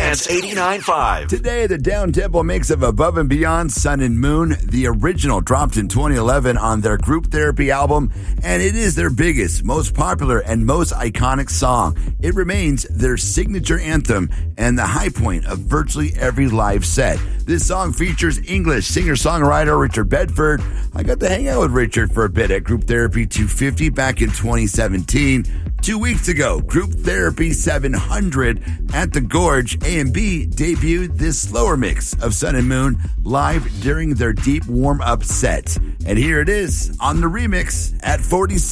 Dance 89.5. Today, the down-tempo mix of Above and Beyond, Sun and Moon. The original dropped in 2011 on their Group Therapy album, and it is their biggest, most popular, and most iconic song. It remains their signature anthem and the high point of virtually every live set. This song features English singer-songwriter Richard Bedford. I got to hang out with Richard for a bit at Group Therapy 250 back in 2017. 2 weeks ago, Group Therapy 700 at the Gorge, A&B debuted this slower mix of Sun and Moon live during their deep warm-up set. And here it is on the remix at 46.